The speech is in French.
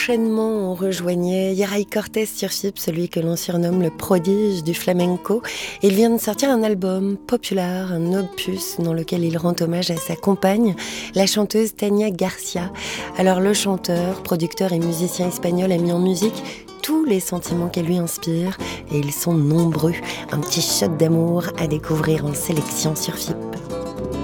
Prochainement, on rejoignait Yaray Cortés sur FIP, celui que l'on surnomme le prodige du flamenco. Il vient de sortir un album populaire, un opus dans lequel il rend hommage à sa compagne, la chanteuse Tania Garcia. Alors le chanteur, producteur et musicien espagnol a mis en musique tous les sentiments qu'elle lui inspire, et ils sont nombreux. Un petit shot d'amour à découvrir en sélection sur FIP.